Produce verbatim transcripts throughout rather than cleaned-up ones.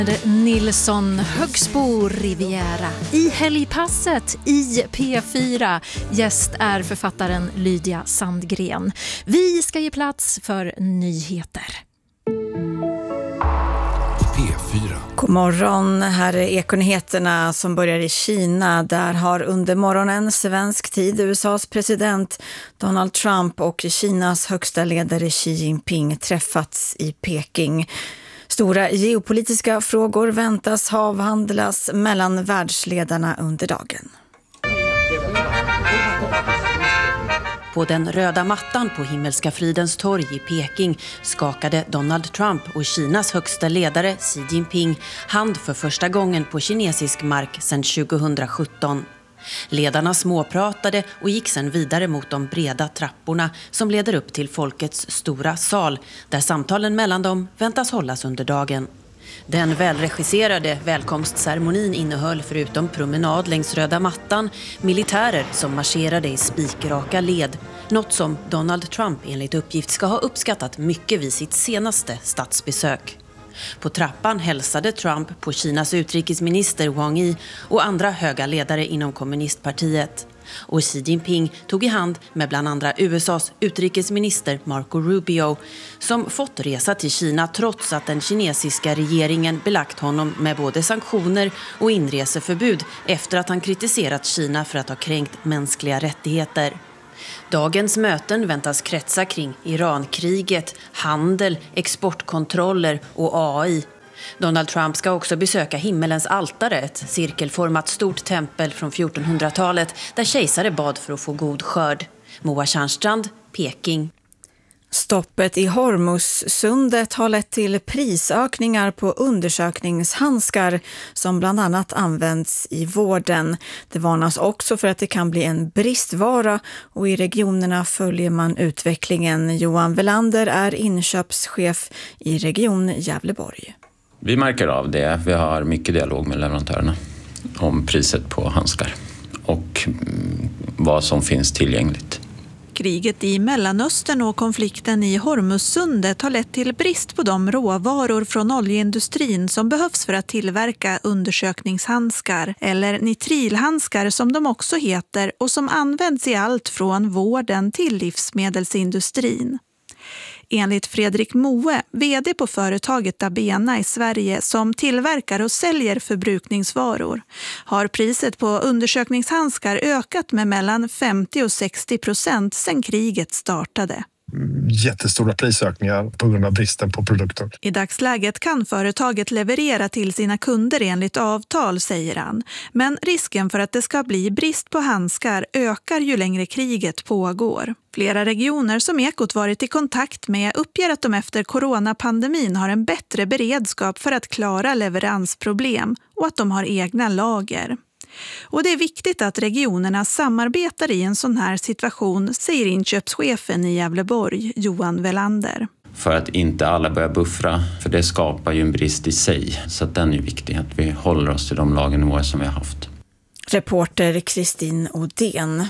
Nilsson, Högsbo Riviera i helgpasset i P fyra. Gäst är författaren Lydia Sandgren. Vi ska ge plats för nyheter. P fyra. God morgon, här är Ekonyheterna som börjar i Kina. Där har under morgonen svensk tid U S A:s president Donald Trump och Kinas högsta ledare Xi Jinping träffats i Peking. Stora geopolitiska frågor väntas avhandlas mellan världsledarna under dagen. På den röda mattan på Himmelska fridens torg i Peking skakade Donald Trump och Kinas högsta ledare Xi Jinping hand för första gången på kinesisk mark sedan tjugohundrasjutton. Ledarna småpratade och gick sedan vidare mot de breda trapporna som leder upp till folkets stora sal, där samtalen mellan dem väntas hållas under dagen. Den välregisserade välkomstceremonin innehöll förutom promenad längs röda mattan militärer som marscherade i spikraka led, något som Donald Trump enligt uppgift ska ha uppskattat mycket vid sitt senaste statsbesök. På trappan hälsade Trump på Kinas utrikesminister Wang Yi och andra höga ledare inom kommunistpartiet. Och Xi Jinping tog i hand med bland andra U S A:s utrikesminister Marco Rubio, som fått resa till Kina trots att den kinesiska regeringen belagt honom med både sanktioner och inreseförbud efter att han kritiserat Kina för att ha kränkt mänskliga rättigheter. Dagens möten väntas kretsa kring Irankriget, handel, exportkontroller och A I. Donald Trump ska också besöka Himmelens altare, ett cirkelformat stort tempel från fjortonhundratalet där kejsare bad för att få god skörd. Moa Tjärnstrand, Peking. Stoppet i Hormuzsundet har lett till prisökningar på undersökningshandskar som bland annat används i vården. Det varnas också för att det kan bli en bristvara och i regionerna följer man utvecklingen. Johan Welander är inköpschef i region Gävleborg. Vi märker av det. Vi har mycket dialog med leverantörerna om priset på handskar och vad som finns tillgängligt. Kriget i Mellanöstern och konflikten i Hormuzsundet har lett till brist på de råvaror från oljeindustrin som behövs för att tillverka undersökningshandskar, eller nitrilhandskar som de också heter, och som används i allt från vården till livsmedelsindustrin. Enligt Fredrik Moe, vd på företaget Dabena i Sverige som tillverkar och säljer förbrukningsvaror, har priset på undersökningshandskar ökat med mellan femtio och sextio procent sedan kriget startade. Jättestora prisökningar på grund av bristen på produkter. I dagsläget kan företaget leverera till sina kunder enligt avtal, säger han. Men risken för att det ska bli brist på handskar ökar ju längre kriget pågår. Flera regioner som Ekot varit i kontakt med uppger att de efter coronapandemin har en bättre beredskap för att klara leveransproblem och att de har egna lager. Och det är viktigt att regionerna samarbetar i en sån här situation, säger inköpschefen i Gävleborg, Johan Welander. För att inte alla börjar buffra, för det skapar ju en brist i sig. Så att den är viktig, att vi håller oss till de lagernivåer som vi har haft. Reporter Kristin Odén.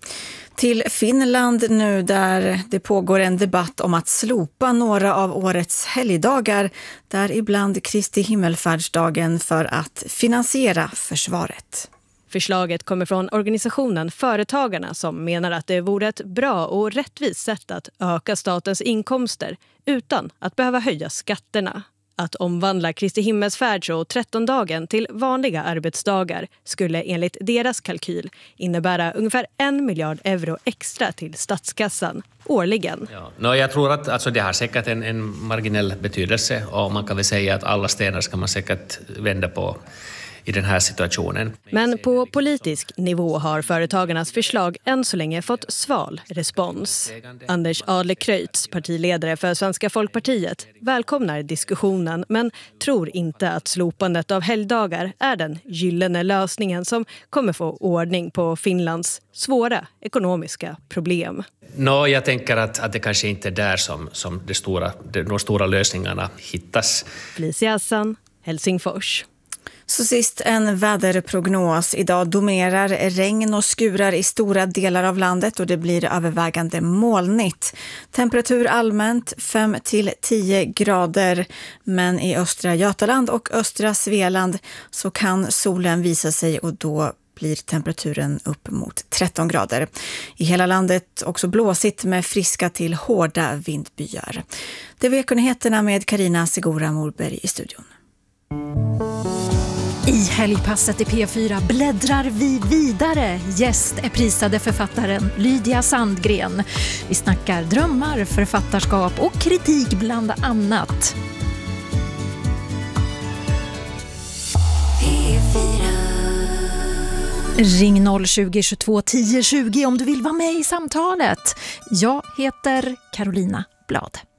Till Finland nu, där det pågår en debatt om att slopa några av årets helgdagar, där ibland Kristi himmelfärdsdagen, för att finansiera försvaret. Förslaget kommer från organisationen Företagarna som menar att det vore ett bra och rättvist sätt att öka statens inkomster utan att behöva höja skatterna. Att omvandla Kristi himmelsfärds- och trettondagen till vanliga arbetsdagar skulle enligt deras kalkyl innebära ungefär en miljard euro extra till statskassan årligen. Ja, no, jag tror att alltså, det har säkert en, en marginell betydelse och man kan väl säga att alla stenar ska man säkert vända på i den här situationen. Men på politisk nivå har företagarnas förslag än så länge fått sval respons. Anders Adlercreutz, partiledare för Svenska Folkpartiet, välkomnar diskussionen men tror inte att slopandet av helgdagar är den gyllene lösningen som kommer få ordning på Finlands svåra ekonomiska problem. No, jag tänker att, att det kanske inte är där som, som det stora, de, de stora lösningarna hittas. Felicia Hassan, Helsingfors. Så sist en väderprognos. Idag dominerar regn och skurar i stora delar av landet och det blir övervägande molnigt. Temperatur allmänt fem till tio grader, men i östra Götaland och östra Svealand så kan solen visa sig och då blir temperaturen upp mot tretton grader. I hela landet också blåsigt med friska till hårda vindbyar. Det var Ekonyheterna med Carina Segura Morberg i studion. I helgpasset i P fyra bläddrar vi vidare. Gäst är prisade författaren Lydia Sandgren. Vi snackar drömmar, författarskap och kritik bland annat. Ring noll tjugo, tjugotvå, tio tjugo om du vill vara med i samtalet. Jag heter Carolina Blad.